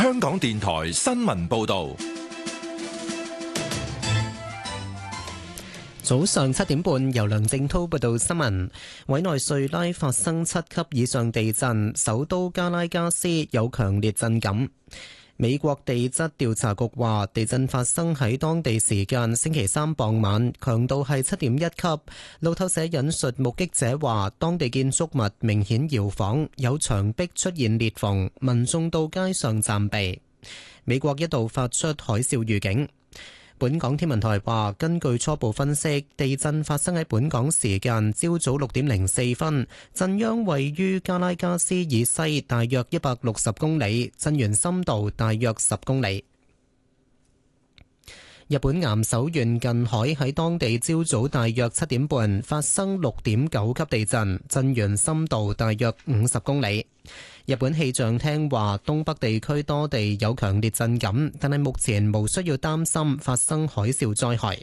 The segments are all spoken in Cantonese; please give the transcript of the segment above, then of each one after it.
香港電台新聞報道。 早上7點半，由梁正滔報道新聞。委內瑞拉發生7級以上地震，首都加拉加斯有強烈震感。美國地質調查局話，地震發生喺當地時間星期三傍晚，強度係7.1級。路透社引述目擊者話，當地建築物明顯搖晃，有牆壁出現裂縫，民眾到街上暫避。美國一度發出海嘯預警。本港天文台話，根據初步分析，地震發生喺本港時間朝早6點04分，震央位於加拉加斯以西大約160公里，震源深度大約10公里。日本岩手縣近海喺當地朝早大約7點半發生6.9級地震，震源深度大約50公里。日本氣象廳話，東北地區多地有強烈震感，但係目前無需要擔心發生海嘯災害。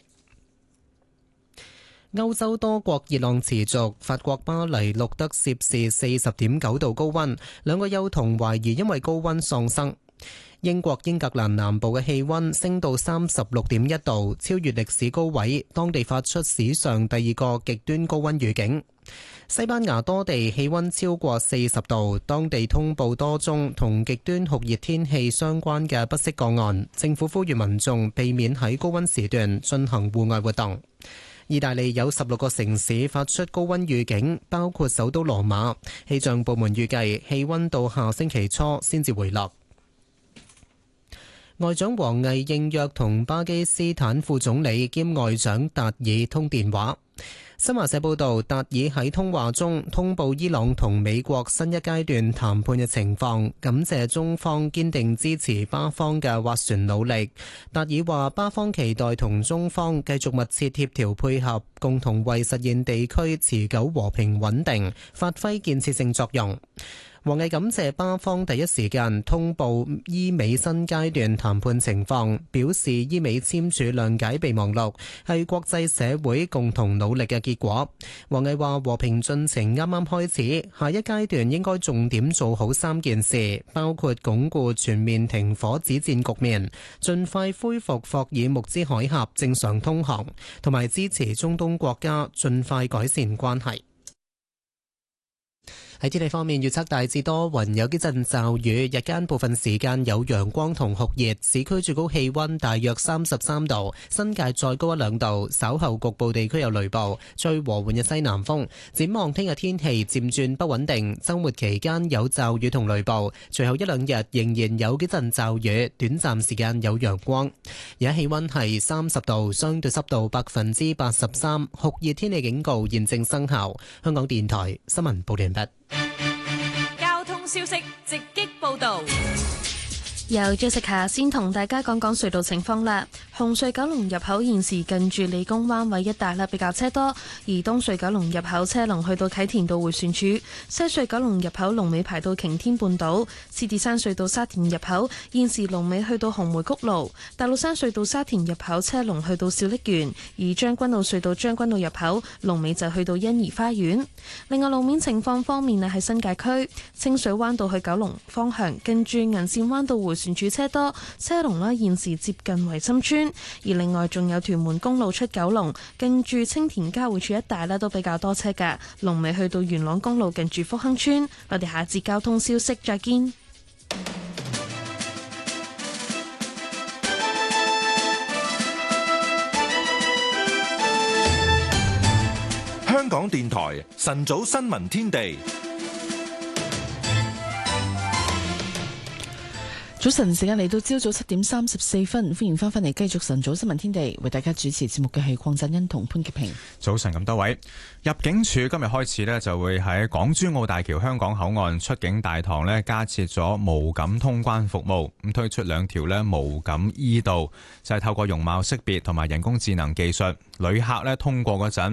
歐洲多國熱浪持續，法國巴黎錄得攝氏40.9度高溫，兩個幼童懷疑因為高溫喪生。英國英格蘭南部嘅氣溫升到36.1度，超越歷史高位，當地發出史上第2個極端高溫預警。西班牙多地氣溫超過40度，當地通報多宗同極端酷熱天氣相關嘅不適個案，政府呼籲民眾避免喺高溫時段進行戶外活動。意大利有16個城市發出高溫預警，包括首都羅馬。氣象部門預計氣溫到下星期初先至回落。外長王毅應約同巴基斯坦副總理兼外長達爾通電話。新華社報道，達爾喺通話中通報伊朗同美國新一階段談判嘅情況，感謝中方堅定支持巴方嘅斡旋努力。達爾話，巴方期待同中方繼續密切協調配合，共同為實現地區持久和平穩定發揮建設性作用。王毅感謝巴方第一時間通報伊美新階段談判情況，表示伊美簽署諒解備忘錄係國際社會共同努力嘅結果。王毅話，和平進程啱啱開始，下一階段應該重點做好3件事，包括鞏固全面停火止戰局面，盡快恢復霍爾木茲海峽正常通航，同埋支持中東國家盡快改善關係。喺天氣方面，預測大致多雲，有幾陣驟雨，日間部分時間有陽光同酷熱，市區最高氣溫大約33度，新界再高1-2度，稍後局部地區有雷暴，吹和緩嘅西南風。展望聽日天氣漸轉不穩定，週末期間有驟雨同雷暴，隨後1-2日仍然有幾陣驟雨，短暫時間有陽光。而家氣溫係30度，相對濕度83%，酷熱天氣警告現正生效。香港電台新聞報道完畢。 交通消息直擊報道。 由 Jessica 先同大家講講隧道情況啦。紅隧九龍入口現時近住理工灣位一帶啦，比較車多；而東隧九龍入口車龍去到啟田道迴旋處，西隧九龍入口龍尾排到擎天半島，獅子山隧道沙田入口現時龍尾去到紅梅谷路，大老山隧道沙田入口車龍去到小瀝源，而將軍澳隧道將軍澳入口龍尾就去到欣怡花園。另外路面情況方面啊，喺新界區清水灣道去九龍方向，近住銀線灣道迴旋處車多，車龍啦現時接近維深村。而另外仲有屯門公路出九龍，近住青田交匯處一帶咧都比較多車㗎，龍尾去到元朗公路近住福亨村。我哋下節交通消息再見。 香港電台晨早新聞天地。 早晨時間嚟到朝早7點34分，歡迎翻嚟繼續晨早新聞天地，為大家主持節目嘅係鄺振恩同潘潔平。 早晨咁多位，入境處今日開始就會喺港珠澳大橋香港口岸出境大堂加設咗無感通關服務，咁推出2條無感 E 道，就係透過容貌識別同埋人工智能技術，旅客通過嗰陣